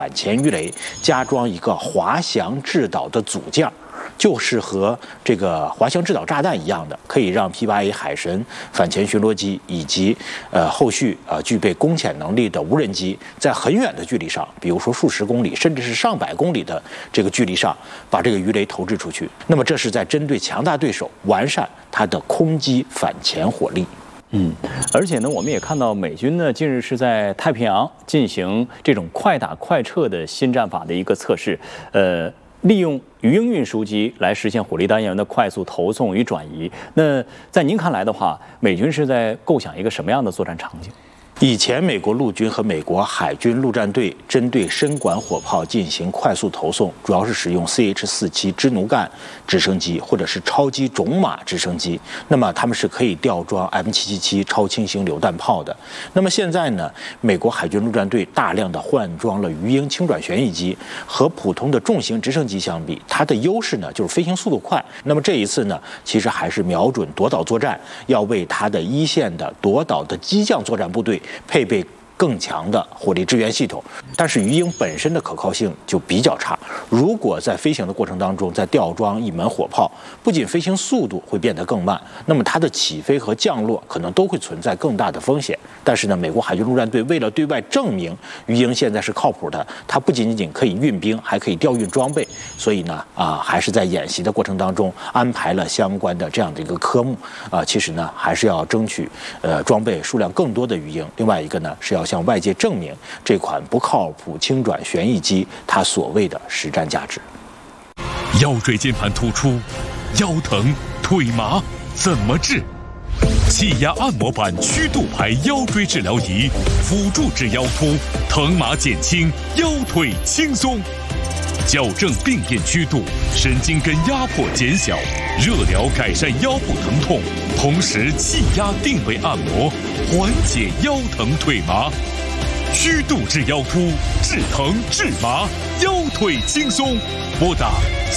反潜鱼雷加装一个滑翔制导的组件，就是和这个滑翔制导炸弹一样的，可以让 P-8A 海神反潜巡逻机以及后续具备攻潜能力的无人机，在很远的距离上，比如说数十公里甚至是上百公里的这个距离上，把这个鱼雷投掷出去。那么这是在针对强大对手完善它的空机反潜火力。 而且呢，我们也看到美军呢近日是在太平洋进行这种快打快撤的新战法的一个测试，利用鱼鹰运输机来实现火力单元的快速投送与转移。那在您看来的话，美军是在构想一个什么样的作战场景？ 以前美国陆军和美国海军陆战队针对深管火炮进行快速投送，主要是使用 CH-47支奴干直升机或者是超级种马直升机。那么他们是可以吊装 M777 超轻型榴弹炮的。那么现在呢，美国海军陆战队大量的换装了鱼鹰轻转旋翼机，和普通的重型直升机相比，它的优势呢就是飞行速度快。那么这一次呢，其实还是瞄准夺岛作战，要为它的一线的夺岛的机降作战部队配备更强的火力支援系统，但是鱼鹰本身的可靠性就比较差。如果在飞行的过程当中再吊装一门火炮，不仅飞行速度会变得更慢，那么它的起飞和降落可能都会存在更大的风险。但是呢，美国海军陆战队为了对外证明鱼鹰现在是靠谱的，它不仅仅可以运兵，还可以调运装备，所以呢，还是在演习的过程当中安排了相关的这样的一个科目。其实呢，还是要争取装备数量更多的鱼鹰。另外一个呢，是要向外界证明这款不靠谱轻转旋翼机它所谓的实战价值。 腰椎间盘突出、腰疼、腿麻怎么治？气压按摩板曲度排腰椎治疗仪，辅助治腰突，疼麻减轻，腰腿轻松。矫正病变曲度，神经根压迫减小，热疗改善腰部疼痛，同时气压定位按摩，缓解腰疼腿麻。曲度治腰突，治疼治麻，腰腿轻松。拨打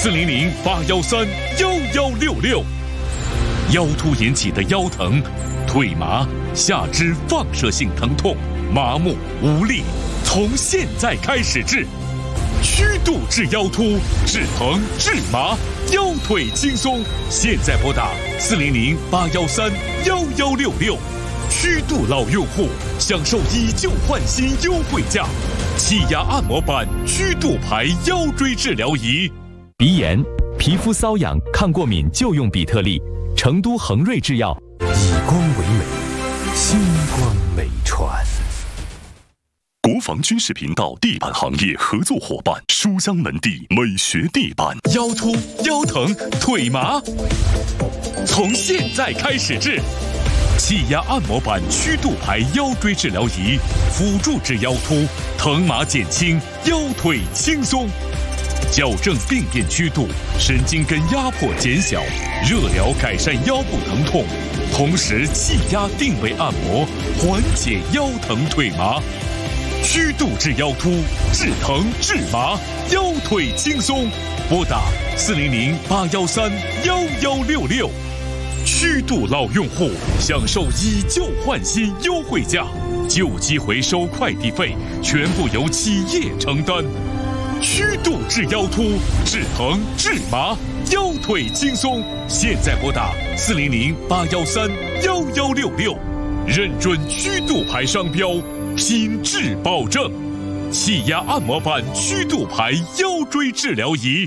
400-813-1166。腰突引起的腰疼、腿麻、下肢放射性疼痛、麻木无力，从现在开始治。曲度治腰突，治疼治麻，腰腿轻松。现在拨打400-813-1166。曲度老用户享受以旧换新优惠价，气压按摩板曲度排腰椎治疗仪。 鼻炎、皮肤瘙痒、抗过敏就用比特利。成都恒瑞制药，以光为美，星光美传。 国防军事频道地板行业合作伙伴书香门第美学地板。腰突、腰疼、腿麻，从现在开始治。气压按摩板曲度排腰椎治疗仪，辅助治腰突，疼麻减轻，腰腿轻松。矫正病变曲度，神经根压迫减小，热疗改善腰部疼痛，同时气压定位按摩，缓解腰疼腿麻。曲度治腰突，治疼治麻，腰腿轻松。拨打400-813-1166。曲度老用户享受以旧换新优惠价，旧机回收快递费全部由企业承担。曲度治腰突，治疼治麻，腰腿轻松。现在拨打400-813-1166，认准曲度牌商标，品质保证。气压按摩板曲度牌腰椎治疗仪。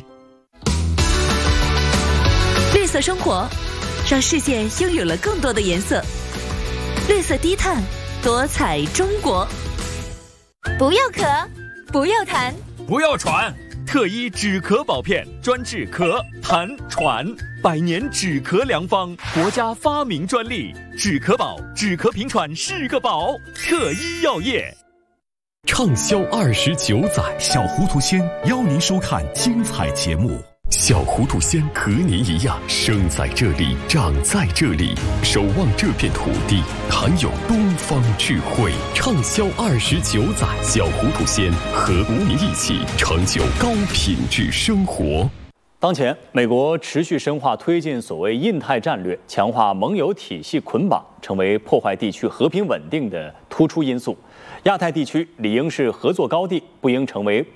绿色生活，让世界拥有了更多的颜色。绿色低碳，多彩中国。 不要咳，不要痰， 不要喘，特医止咳宝片专治咳、痰、喘，100年止咳良方，国家发明专利，止咳宝，止咳平喘是个宝。特医药业。 畅销29载， 小糊涂仙邀您收看精彩节目。 小糊涂仙和您一样，生在这里，长在这里，守望这片土地，含有东方智慧。畅销29载，小糊涂仙和您一起成就高品质生活。 当前，美国持续深化推进所谓印太战略，强化盟友体系捆绑，成为破坏地区和平稳定的突出因素。 亚太地区理应是合作高地，不应成为